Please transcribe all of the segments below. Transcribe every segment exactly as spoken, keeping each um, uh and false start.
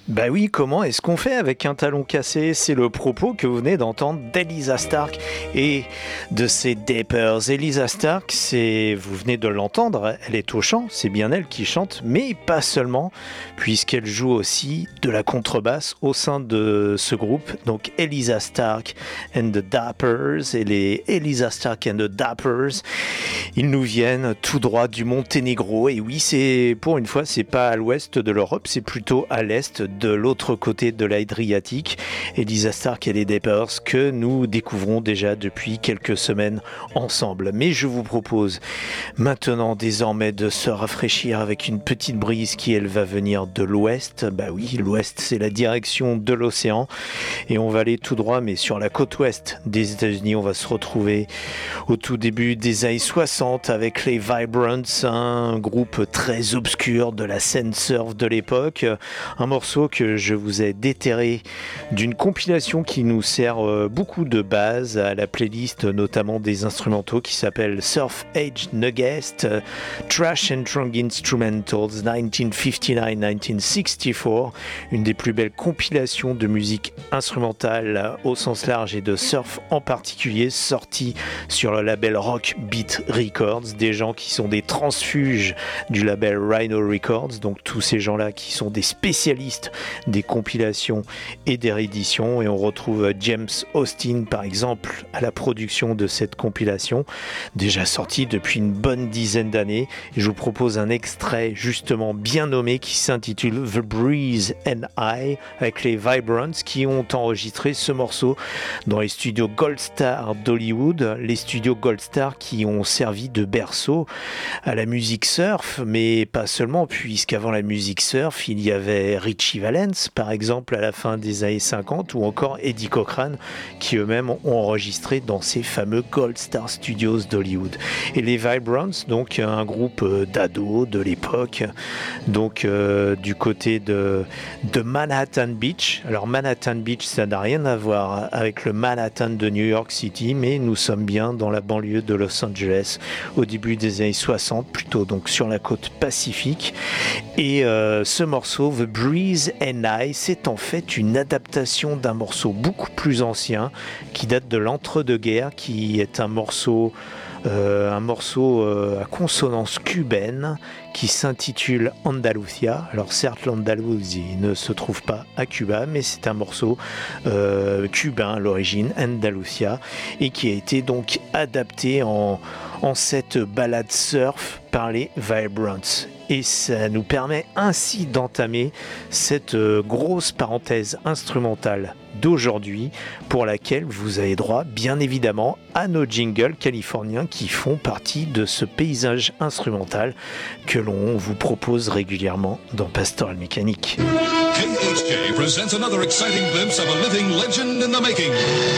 Bah oui, comment est-ce qu'on fait avec un talon cassé? C'est le propos que vous venez d'entendre d'Elysa Stark et de ses Dapers. Elysa Stark, c'est, vous venez de l'entendre, elle est au chant, c'est bien elle qui chante, mais pas seulement, puisqu'elle joue aussi de la contrebasse au sein de ce groupe. Donc Elysa Stark and the Dappers, et les Elysa Stark and the Dappers, ils nous viennent tout droit du Monténégro. Et oui, c'est pour une fois, c'est pas à l'ouest de l'Europe, c'est plutôt à l'est, de l'autre côté de l'Adriatique. Elysa Stark et les Dappers que nous découvrons déjà depuis quelques semaines ensemble. Mais je vous propose maintenant désormais de se rafraîchir avec une petite brise qui elle va venir de l'ouest. Bah oui, l'ouest c'est la direction de l'océan et on va aller tout droit mais sur la côte ouest des États-Unis. On va se retrouver au tout début des années soixante avec les Vibrants, un groupe très obscur de la scène surf de l'époque. Un morceau que je vous ai déterré d'une compilation qui nous sert beaucoup de base à la playlist, notamment des instrumentaux, qui s'appelle Surf Age Nuggest, Trash and Drunk Instrumentals dix-neuf cinquante-neuf dix-neuf soixante-quatre, une des plus belles compilations de musique instrumentale au sens large et de surf en particulier, sortie sur le label Rock Beat Records, des gens qui sont des transfuges du label Rhino Records, donc tous ces gens-là qui sont des spécialistes des compilations et des rééditions. Et on retrouve James Austin par exemple à la production de cette compilation, déjà sortie depuis une bonne dizaine d'années. Et je vous propose un extrait justement bien nommé qui s'intitule The Breeze and I, avec les Vibrants qui ont enregistré ce morceau dans les studios Gold Star d'Hollywood, les studios Gold Star qui ont servi de berceau à la musique surf, mais pas seulement, puisqu'avant la musique surf il y avait Richie Valens par exemple à la fin des années cinquante, ou encore Eddie Cochran qui eux-mêmes ont enregistré dans ces fameux Gold Star Studios d'Hollywood. Et les Vibrants, donc un groupe d'ados de l'époque, donc euh, du côté de, de Manhattan Beach. Alors Manhattan Beach, ça n'a rien à voir avec le Manhattan de New York City, mais nous sommes bien dans la banlieue de Los Angeles au début des années soixante, plutôt donc sur la côte pacifique. Et euh, ce morceau, The Breeze and I, c'est en fait une adaptation d'un morceau beaucoup plus ancien qui date de l'entre-deux-guerres, qui est un morceau Euh, un morceau euh, à consonance cubaine qui s'intitule Andalusia. Alors certes l'Andalousie ne se trouve pas à Cuba, mais c'est un morceau euh, cubain à l'origine, Andalusia, et qui a été donc adapté en, en cette balade surf par les Vibrants. Et ça nous permet ainsi d'entamer cette euh, grosse parenthèse instrumentale d'aujourd'hui, pour laquelle vous avez droit bien évidemment à nos jingles californiens qui font partie de ce paysage instrumental que l'on vous propose régulièrement dans Pastoral Mécanique. K H J presents another exciting glimpse of a living legend in the making.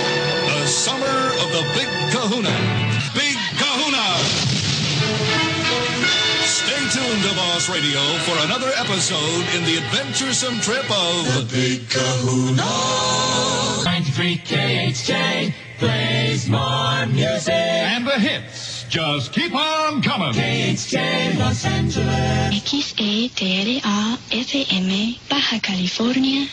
The summer of the Big Kahuna. Big Kahuna! Stay tuned to Boss Radio for another episode in the adventuresome trip of the Big Kahuna. ninety-three K H J plays more music. And the hits just keep on coming. K H J Los Angeles. X E T L A F M Baja California.